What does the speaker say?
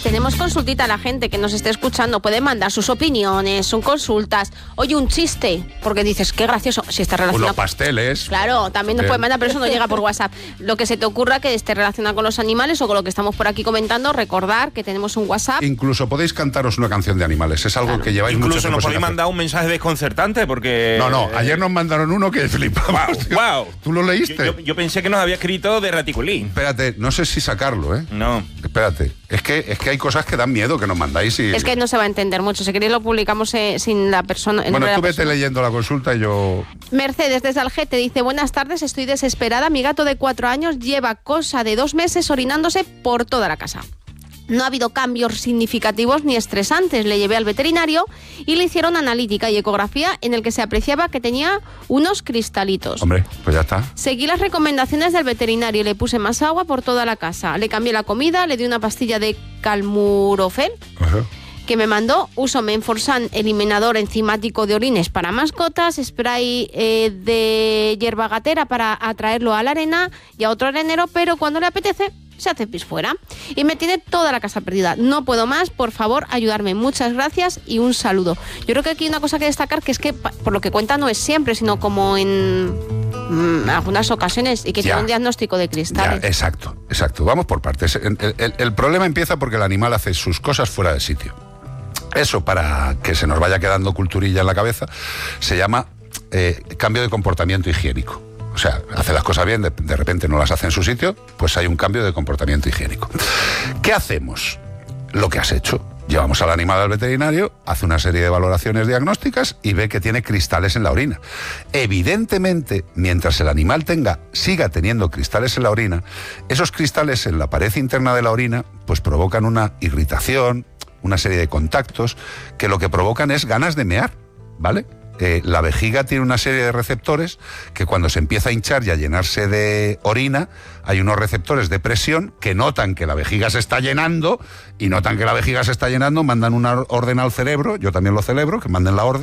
tenemos consultita a la gente que nos esté escuchando. Puede mandar sus opiniones, sus consultas. Oye, un chiste, porque dices, qué gracioso, si está relacionado... Unos pasteles. Claro, también nos puede mandar, pero eso no llega por WhatsApp. Lo que se te ocurra que esté relacionado con los animales o con lo que estamos por aquí comentando, recordar que tenemos un WhatsApp. Incluso podéis cantaros una canción de animales, es algo que lleváis mucho tiempo. Incluso nos podéis mandar un mensaje desconcertante, porque... No, ayer nos mandaron uno que flipaba. Wow. ¿Tú lo leíste? Yo pensé que nos había escrito de raticulín. Espérate, no sé si sacarlo, ¿eh? No. Espérate, es que hay cosas que dan miedo que nos mandáis y... Es que no se va a entender mucho. Si queréis lo publicamos sin la persona... Bueno, tú vete leyendo la consulta y yo... Mercedes desde Algete dice, buenas tardes, estoy desesperada. Mi gato de 4 años lleva cosa de 2 meses orinándose por toda la casa. No ha habido cambios significativos ni estresantes. Le llevé al veterinario y le hicieron analítica y ecografía en el que se apreciaba que tenía unos cristalitos. Hombre, pues ya está. Seguí las recomendaciones del veterinario y le puse más agua por toda la casa. Le cambié la comida, le di una pastilla de calmurofel que me mandó. Uso Menforsan, eliminador enzimático de orines para mascotas, spray de hierba gatera para atraerlo a la arena y a otro arenero, pero cuando le apetece se hace pis fuera. Y me tiene toda la casa perdida. No puedo más, por favor, ayudarme. Muchas gracias y un saludo. Yo creo que aquí hay una cosa que destacar, que es que, por lo que cuenta, no es siempre, sino como en algunas ocasiones, y que tiene un diagnóstico de cristales. Ya, exacto. Vamos por partes. El problema empieza porque el animal hace sus cosas fuera de sitio. Eso, para que se nos vaya quedando culturilla en la cabeza, se llama cambio de comportamiento higiénico. O sea, hace las cosas bien, de repente no las hace en su sitio, pues hay un cambio de comportamiento higiénico. ¿Qué hacemos? Lo que has hecho. Llevamos al animal al veterinario, hace una serie de valoraciones diagnósticas y ve que tiene cristales en la orina. Evidentemente, mientras el animal siga teniendo cristales en la orina, esos cristales en la pared interna de la orina pues provocan una irritación, una serie de contactos que lo que provocan es ganas de mear, ¿vale? La vejiga tiene una serie de receptores que cuando se empieza a hinchar y a llenarse de orina, hay unos receptores de presión que notan que la vejiga se está llenando y notan que la vejiga se está llenando, mandan una orden al cerebro, yo también lo celebro, que manden la orden,